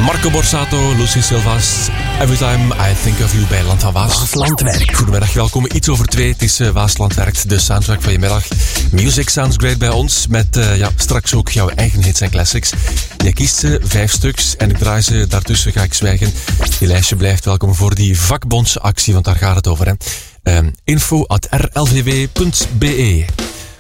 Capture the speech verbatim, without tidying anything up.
Marco Borsato, Lucy Silvas, Every Time I Think of You bij Land van Waas. Waaslandwerk. Goedemiddag, welkom. Iets over twee, het is uh, Waaslandwerk, de soundtrack van je middag. Music sounds great bij ons, met uh, ja, straks ook jouw eigen hits en classics. Je kiest ze, vijf stuks, en ik draai ze, daartussen ga ik zwijgen. Die lijstje blijft welkom voor die vakbondsactie, want daar gaat het over, hè. Um, info at r l v w punt b e